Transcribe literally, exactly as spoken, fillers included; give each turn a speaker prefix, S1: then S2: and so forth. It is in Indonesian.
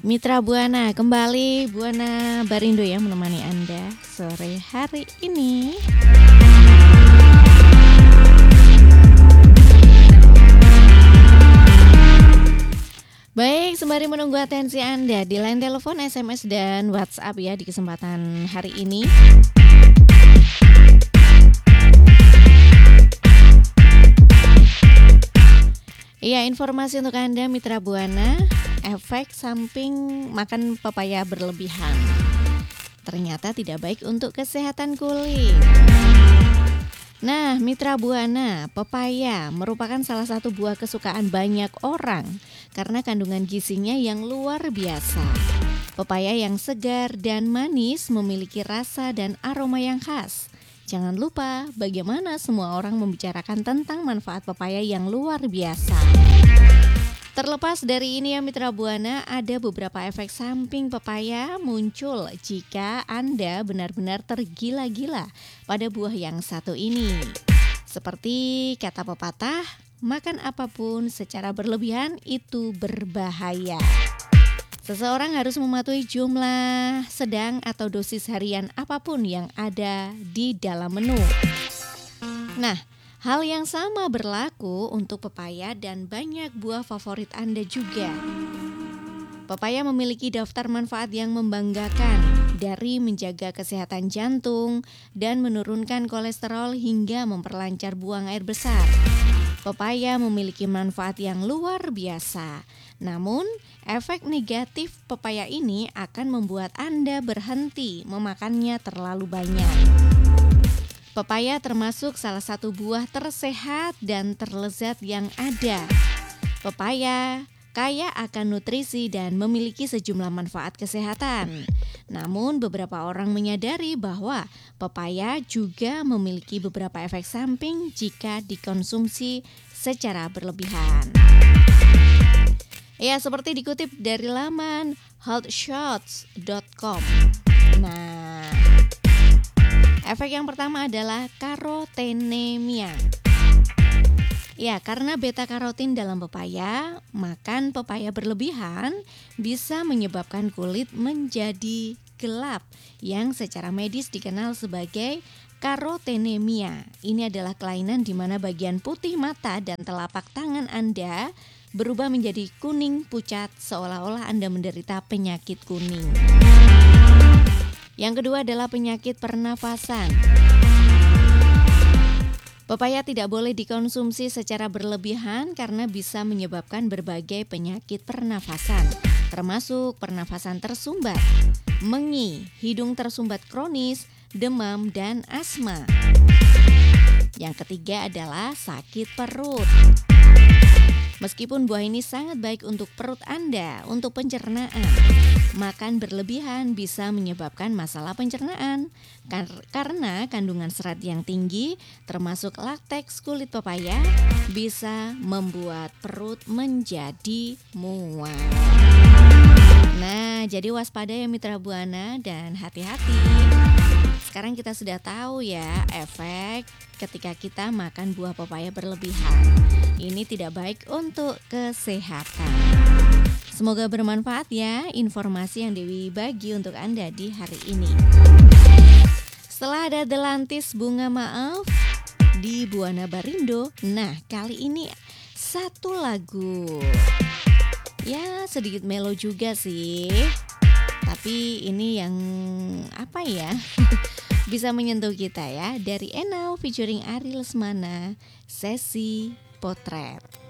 S1: Mitra Buana, kembali Buana Barindo yang menemani Anda sore hari ini. Baik, sembari menunggu atensi Anda di line telepon, S M S, dan WhatsApp ya di kesempatan hari ini. Iya, informasi untuk Anda Mitra Buana, efek samping makan pepaya berlebihan ternyata tidak baik untuk kesehatan kulit. Nah, Mitra Buana, pepaya merupakan salah satu buah kesukaan banyak orang karena kandungan gizinya yang luar biasa. Pepaya yang segar dan manis memiliki rasa dan aroma yang khas. Jangan lupa bagaimana semua orang membicarakan tentang manfaat pepaya yang luar biasa. Terlepas dari ini ya Mitra Buana, ada beberapa efek samping pepaya muncul jika Anda benar-benar tergila-gila pada buah yang satu ini. Seperti kata pepatah, makan apapun secara berlebihan itu berbahaya. Seseorang harus mematuhi jumlah sedang atau dosis harian apapun yang ada di dalam menu. Nah, hal yang sama berlaku untuk pepaya dan banyak buah favorit Anda juga. Pepaya memiliki daftar manfaat yang membanggakan, dari menjaga kesehatan jantung dan menurunkan kolesterol hingga memperlancar buang air besar. Pepaya memiliki manfaat yang luar biasa. Namun, efek negatif pepaya ini akan membuat Anda berhenti memakannya terlalu banyak. Pepaya termasuk salah satu buah tersehat dan terlezat yang ada. Pepaya kaya akan nutrisi dan memiliki sejumlah manfaat kesehatan. Namun beberapa orang menyadari bahwa pepaya juga memiliki beberapa efek samping jika dikonsumsi secara berlebihan. Ya, seperti dikutip dari laman healthshots dot com. Nah, efek yang pertama adalah karotenemia. Ya, karena beta karotin dalam pepaya, makan pepaya berlebihan bisa menyebabkan kulit menjadi gelap yang secara medis dikenal sebagai karotenemia. Ini adalah kelainan di mana bagian putih mata dan telapak tangan Anda berubah menjadi kuning pucat seolah-olah Anda menderita penyakit kuning. Yang kedua adalah penyakit pernafasan. Pepaya tidak boleh dikonsumsi secara berlebihan karena bisa menyebabkan berbagai penyakit pernafasan, termasuk pernafasan tersumbat, mengi, hidung tersumbat kronis, demam, dan asma. Yang ketiga adalah sakit perut. Meskipun buah ini sangat baik untuk perut Anda, untuk pencernaan, makan berlebihan bisa menyebabkan masalah pencernaan Kar- karena kandungan serat yang tinggi, termasuk lakteks kulit pepaya, bisa membuat perut menjadi mual. Nah, jadi waspada ya Mitra Buana dan hati-hati. Sekarang kita sudah tahu ya efek ketika kita makan buah pepaya berlebihan. Ini tidak baik untuk kesehatan. Semoga bermanfaat ya informasi yang Dewi bagi untuk Anda di hari ini. Setelah ada Delantis Bunga Maaf di Buana Barindo, nah kali ini satu lagu. Ya sedikit melo juga sih. Tapi ini yang apa ya? Bisa menyentuh kita ya, dari Enau featuring Ari Lesmana, Sesi Potret.